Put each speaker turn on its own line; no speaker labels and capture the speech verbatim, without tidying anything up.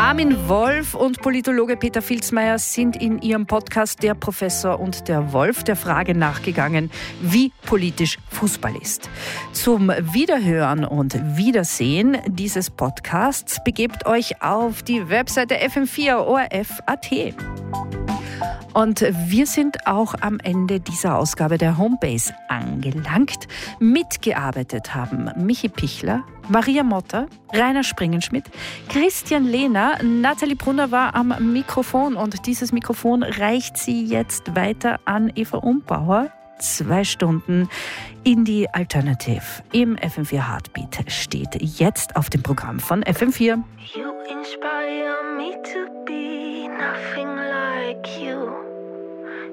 Armin Wolf und Politologe Peter Filzmeier sind in ihrem Podcast Der Professor und der Wolf der Frage nachgegangen, wie politisch Fußball ist. Zum Wiederhören und Wiedersehen dieses Podcasts begebt euch auf die Webseite F M vier O R F Punkt A T. Und wir sind auch am Ende dieser Ausgabe der Homebase angelangt. Mitgearbeitet haben Michi Pichler, Maria Motter, Rainer Springenschmidt, Christian Lehner, Nathalie Brunner war am Mikrofon und dieses Mikrofon reicht sie jetzt weiter an Eva Umbauer. Zwei Stunden in die Alternative im F M vier Heartbeat steht jetzt auf dem Programm von F M vier. You inspire